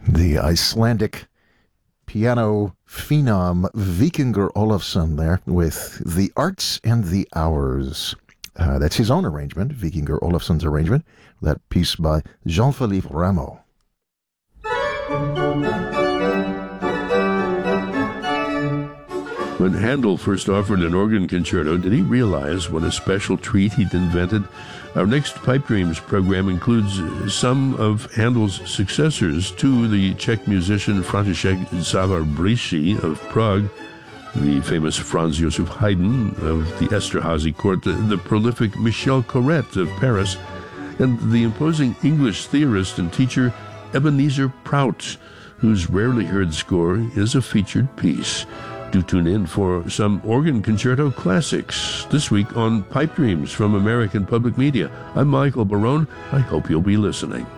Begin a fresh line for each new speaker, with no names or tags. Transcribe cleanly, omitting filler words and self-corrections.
The Icelandic piano phenom Vikingur Olafsson there with The Arts and the Hours. That's his own arrangement, Vikingur Olafsson's arrangement, that piece by Jean-Philippe Rameau.
When Handel first offered an organ concerto, did he realize what a special treat he'd invented? Our next Pipe Dreams program includes some of Handel's successors to the Czech musician František Závar-Bříši of Prague, the famous Franz Joseph Haydn of the Esterházy court, the prolific Michel Corrette of Paris, and the imposing English theorist and teacher Ebenezer Prout, whose rarely heard score is a featured piece. Do tune in for some organ concerto classics this week on Pipe Dreams from American Public Media. I'm Michael Barone. I hope you'll be listening.